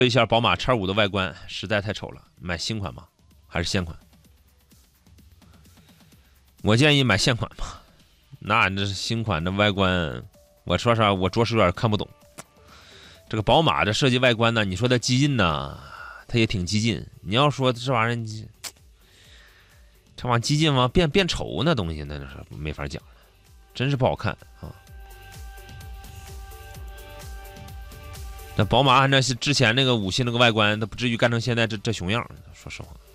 一下宝马 X5 的外观实在太丑了，买新款吗？还是现款？我建议买现款吧。那这新款的外观，我说实话，我着实有点看不懂。这个宝马的设计外观呢，你说它激进呢，它也挺激进。你要说这玩意儿，这玩意儿激进吗？变丑那东西，那是没法讲了，真是不好看啊。那宝马按照之前那个5系那个外观，它不至于干成现在这熊样，说实话。